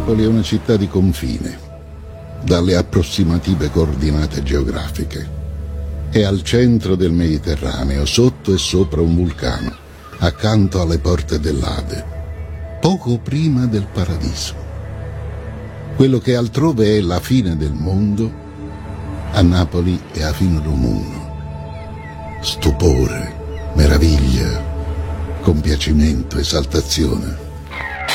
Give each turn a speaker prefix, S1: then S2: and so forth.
S1: Napoli è una città di confine, dalle approssimative coordinate geografiche. È al centro del Mediterraneo, sotto e sopra un vulcano, accanto alle porte dell'Ade, poco prima del paradiso. Quello che altrove è la fine del mondo, a Napoli è a fine mondo. Stupore, meraviglia, compiacimento, esaltazione.